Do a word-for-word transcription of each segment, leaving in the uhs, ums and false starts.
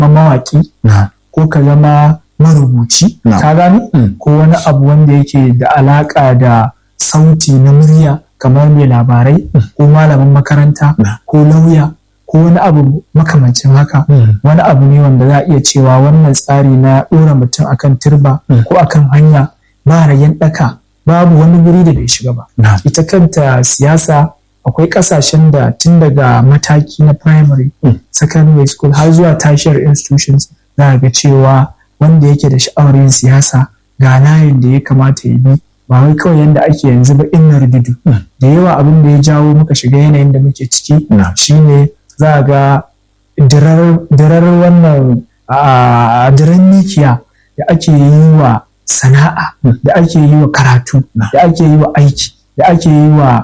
mawaki ko ka zama marubuci ka gane ko wani abu wanda yake da alaka da sauti na murya kamar mai labarai ko malamin makaranta ko lauya ko wani abu makamancin haka wani abu ne wanda za a iya cewa wannan tsari na ɗora mutum akan turba ko akan hanya ba rayan ɗaka babu wani guri da bai shiga ba. Ita kanta siyasa akwai ƙasashen da tun daga mataki na primary secondary school har zuwa tertiary institutions za ga cewa wanda yake da sha'awar yin siyasa ga layin da ya kamata ya bi ba wai kawai yadda ake yanzu ba in rududu da yawa abin da ya jawo muka shiga yanayin da muke ciki shine za a ga dirar wannan diran mikiya da ake yi wa sana'a da ake yi wa karatu da ake yi wa aiki da ake yi wa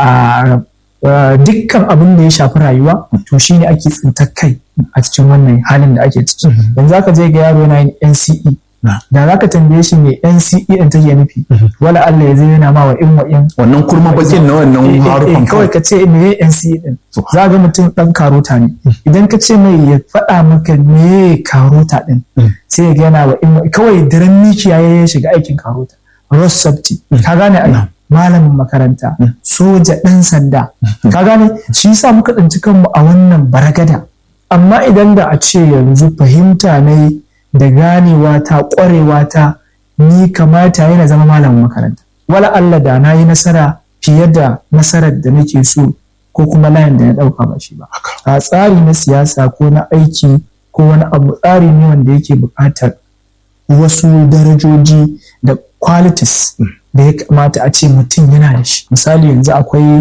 dukkan abin da ya shafi rayuwa to shine ake tsintar kai a cikin wannan halin da ake ciki yanzu aka je ga yaro yana yin N C E da za ka tambaye shi mai N C E ɗin take nufi wala Allah ya zai yana ma wa in wa in wannan kurma bakin na wannan harufan kawai ka ce me N C E ɗin za ga mutum ɗan karota ne idan ka ce mai ya faɗa maka me karota ɗin sai ya gana wa in kawai daren mikiya ya shiga aikin karota road safety ka gane ai malamin makaranta soja ɗan sanda ka gane shi yasa muka tsinci kanmu a wannan baragada amma idan da a ce yanzu fahimta ne da ganewa ta ƙwarewa ta ni kamata yana zama malamin makaranta wala Allah da na yi nasara fiye da nasarar da nake so ko kuma layin da na ɗauka ba shi ba a tsari na siyasa ko na aiki ko wani abu tsari ne wanda yake buƙatar wasu darajoji da qualities da ya kamata a ce mutum yana da shi misali yanzu akwai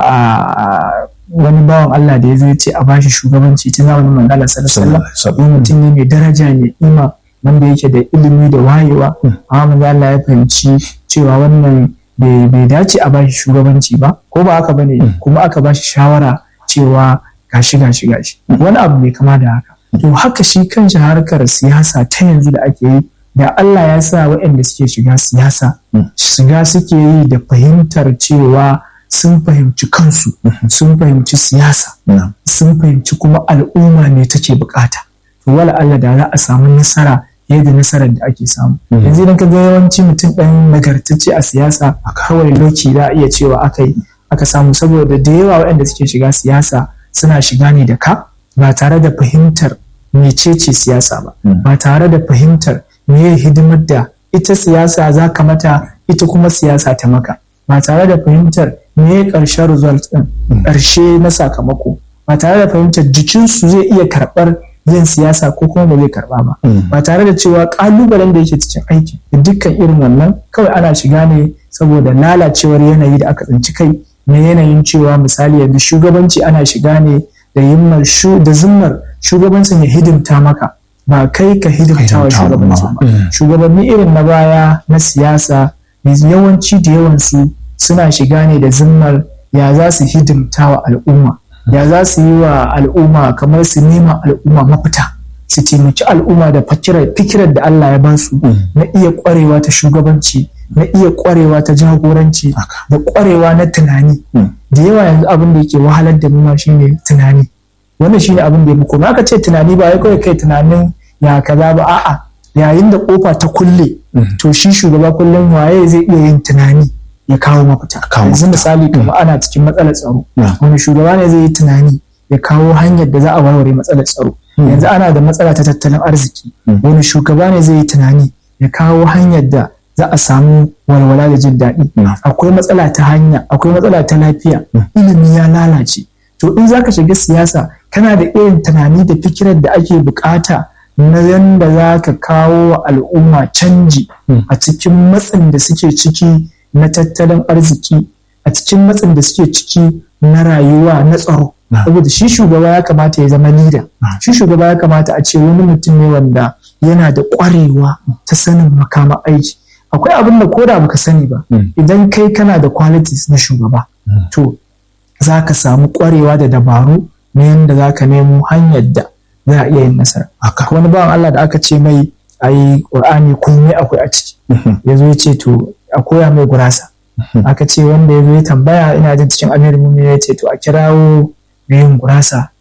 wani bawan Allah da ya zo ya ce a bashi shugabanci tun zamanin Mandela sallallahu alaihi wasallam mutum ne mai daraja ne ima wanda yake da ilimi da wayewa amma manzo Allah ya fahimci cewa wannan bai dace a bashi shugabanci ba ko ba haka bane kuma aka bashi shawara cewa gashi gashi gashi wani abu mai kama da haka to haka shi kanshi harkar siyasa ta yanzu da ake yi da Allah ya sa waɗanda suke shiga siyasa shiga suke yi da fahimtar cewa sun fahimci kansu sun fahimci siyasa sun fahimci kuma al'umma ne take bukata to wala Allah da za a samu nasara yadda nasarar da ake samu yanzu idan ka ga yawanci mutum ɗan nagartacce a siyasa kawai lokaci za a iya cewa aka yi aka samu saboda da yawa waɗanda suke shiga siyasa suna shiga ne da ka ba tare da fahimtar mecece siyasa ba ba tare da fahimtar meye hidimar da ita siyasa za ka mata ita kuma siyasa ta maka ba tare da fahimtar me ƙarshen result ɗin ƙarshe na sakamako ba tare da fahimtar jikinsu zai iya karɓar yin siyasa ko kuma ba zai karɓa ba ba tare da cewa ƙalubalen da yake cikin aiki da dukkan irin wannan kawai ana shiga ne saboda lalacewar yanayi da aka tsinci kai na yanayin cewa misali yanzu shugabanci ana shiga ne da yimmar da zimmar shugabancin ya hidimta maka ba kai ka hidimta wa shugabancin ba shugabanni irin na baya na siyasa yawanci da yawansu suna shiga ne da zimmar ya za su hidimta wa al'umma ya za su yi wa al'umma kamar su nema al'umma mafita su taimaki al'umma da fikirar da Allah ya ba su na iya kwarewa ta shugabanci na iya kwarewa ta jagoranci da kwarewa na tunani da yawa yanzu abin da yake wahalar da mu shine tunani wannan shine abin da ya muku aka ce tunani ba wai kawai kai tunanin ya kaza ba a'a yayin da kofa ta kulle to shi shugaba kullum waye zai iya yin tunani ya kawo mafita yanzu misali kamar ana cikin matsalar tsaro wani shugaba ne zai yi tunani ya kawo hanyar da za a warware matsalar tsaro yanzu ana da matsala ta tattalin arziki wani shugaba ne zai yi tunani ya kawo hanyar da za a samu walwala da jin daɗi akwai matsala ta hanya akwai matsala ta lafiya ilimi ya lalace to in zaka shiga siyasa kana da irin tunani da fikirar da ake bukata na yanda za ka kawo wa al'umma canji a cikin matsin da suke ciki na tattalin arziki a cikin matsin da suke ciki na rayuwa na tsaro saboda shi shugaba ya kamata ya zama leader shi shugaba ya kamata a ce wani mutum ne wanda yana da ƙwarewa ta sanin makama aiki akwai abin da koda baka sani ba idan kai kana da qualities na shugaba to za ka samu ƙwarewa da dabaru na yadda za ka nemo hanyar da za a iya yin nasara wani bawan Allah da aka ce mai a yi ƙur'ani komai akwai a ciki ya zo ya ce to a koya mai gurasa aka ce wanda ya zo ya tambaya ina jin cikin amir mummi ya ce to a kirawo mai yin gurasa